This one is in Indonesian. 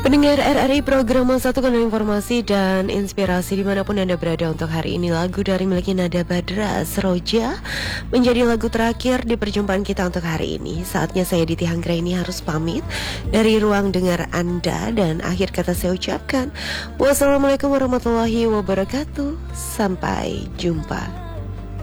Pendengar RRI program Satu Kanal Informasi dan Inspirasi dimanapun Anda berada, untuk hari ini lagu dari miliknya Nada Badra Seroja menjadi lagu terakhir di perjumpaan kita untuk hari ini. Saatnya saya Diti Hanggraini harus pamit dari ruang dengar Anda, dan akhir kata saya ucapkan wassalamualaikum warahmatullahi wabarakatuh. Sampai jumpa.